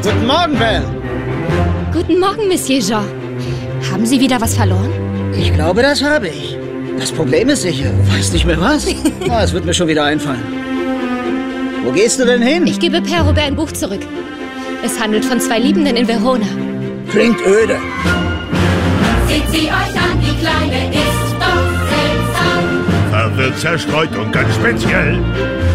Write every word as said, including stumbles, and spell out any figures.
Guten Morgen, Belle. Guten Morgen, Monsieur Jean. Haben Sie wieder was verloren? Ich glaube, das habe ich. Das Problem ist, ich äh, weiß nicht mehr was. Oh, es wird mir schon wieder einfallen. Wo gehst du denn hin? Ich gebe Père Robert ein Buch zurück. Es handelt von zwei Liebenden in Verona. Klingt öde. Seht sie euch an, die Kleine ist doch seltsam. Verwirrt, zerstreut und ganz speziell.